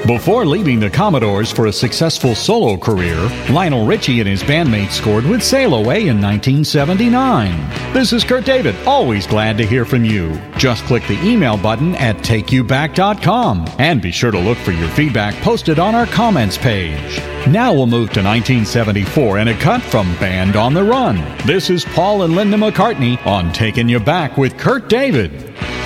Before leaving the Commodores for a successful solo career, Lionel Richie and his bandmates scored with Sail Away in 1979. This is Kurt David, always glad to hear from you. Just click the email button at takeyouback.com and be sure to look for your feedback posted on our comments page. Now we'll move to 1974 and a cut from Band on the Run. This is Paul and Linda McCartney on Taking You Back with Kurt David.